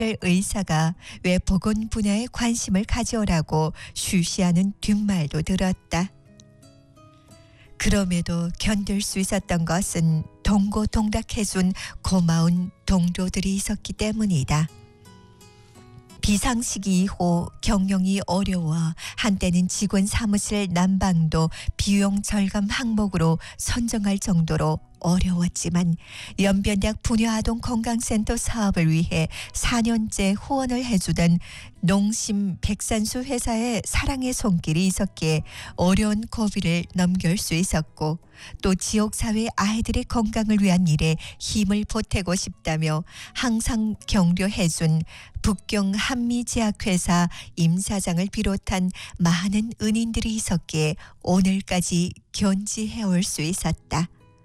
의사가 왜 보건 분야에 관심을 가져오라고 쉬쉬하는 뒷말도 들었다. 그럼에도 견딜 수 있었던 것은 동고동락해준 고마운 동료들이 있었기 때문이다. 비상시기 이후 경영이 어려워 한때는 직원 사무실 난방도 비용 절감 항목으로 선정할 정도로 어려웠지만 연변대학 부녀아동 건강센터 사업을 위해 4년째 후원을 해주던 농심 백산수 회사의 사랑의 손길이 있었기에 어려운 고비를 넘길 수 있었고, 또 지역사회 아이들의 건강을 위한 일에 힘을 보태고 싶다며 항상 격려해준 북경 한미제약회사 임사장을 비롯한 많은 은인들이 있었기에 오늘까지 견지해올 수 있었다.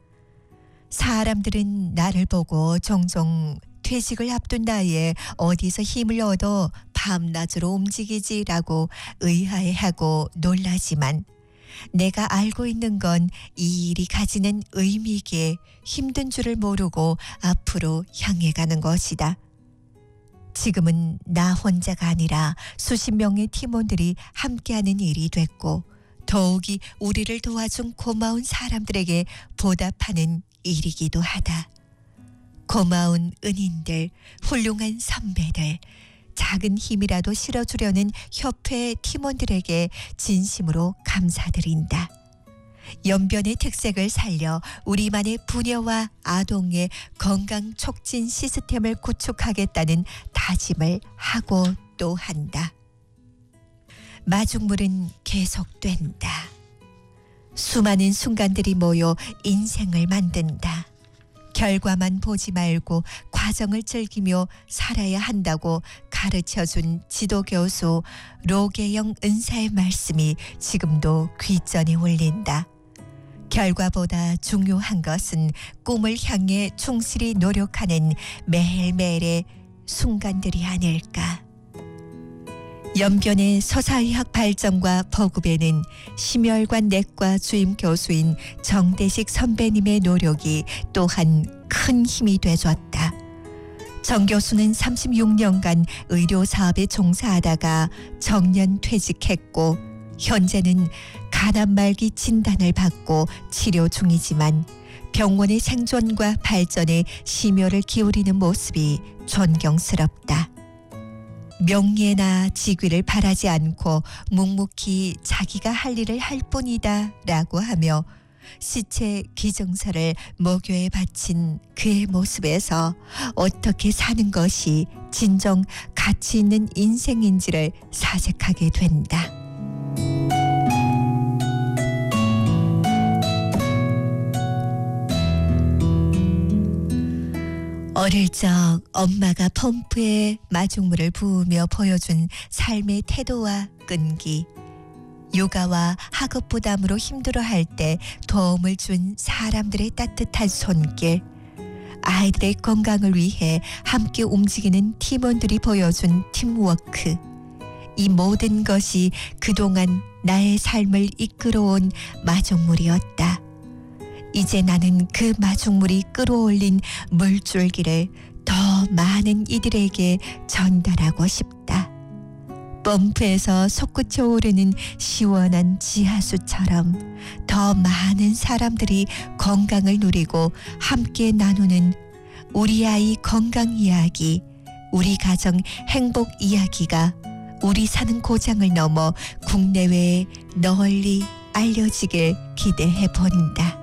사람들은 나를 보고 종종 퇴직을 앞둔 나이에 어디서 힘을 얻어 밤낮으로 움직이지라고 의아해하고 놀라지만, 내가 알고 있는 건 이 일이 가지는 의미기에 힘든 줄을 모르고 앞으로 향해 가는 것이다. 지금은 나 혼자가 아니라 수십 명의 팀원들이 함께하는 일이 됐고, 더욱이 우리를 도와준 고마운 사람들에게 보답하는 일이기도 하다. 고마운 은인들, 훌륭한 선배들, 작은 힘이라도 실어주려는 협회 팀원들에게 진심으로 감사드린다. 연변의 특색을 살려 우리만의 부녀와 아동의 건강 촉진 시스템을 구축하겠다는 다짐을 하고 또 한다. 마중물은 계속된다. 수많은 순간들이 모여 인생을 만든다. 결과만 보지 말고 과정을 즐기며 살아야 한다고 가르쳐준 지도교수 로계영 은사의 말씀이 지금도 귓전에 울린다. 결과보다 중요한 것은 꿈을 향해 충실히 노력하는 매일매일의 순간들이 아닐까. 연변의 서사의학 발전과 보급에는 심혈관 내과 주임 교수인 정대식 선배님의 노력이 또한 큰 힘이 되줬다. 정 교수는 36년간 의료사업에 종사하다가 정년 퇴직했고, 현재는 간암말기 진단을 받고 치료 중이지만 병원의 생존과 발전에 심혈을 기울이는 모습이 존경스럽다. 명예나 직위를 바라지 않고 묵묵히 자기가 할 일을 할 뿐이다 라고 하며 시체 기증서를 모교에 바친 그의 모습에서 어떻게 사는 것이 진정 가치 있는 인생인지를 사색하게 된다. 어릴 적 엄마가 펌프에 마중물을 부으며 보여준 삶의 태도와 끈기, 육아와 학업 부담으로 힘들어할 때 도움을 준 사람들의 따뜻한 손길, 아이들의 건강을 위해 함께 움직이는 팀원들이 보여준 팀워크, 이 모든 것이 그동안 나의 삶을 이끌어온 마중물이었다. 이제 나는 그 마중물이 끌어올린 물줄기를 더 많은 이들에게 전달하고 싶다. 펌프에서 솟구쳐 오르는 시원한 지하수처럼 더 많은 사람들이 건강을 누리고 함께 나누는 우리 아이 건강 이야기, 우리 가정 행복 이야기가 우리 사는 고장을 넘어 국내외에 널리 알려지길 기대해 본다.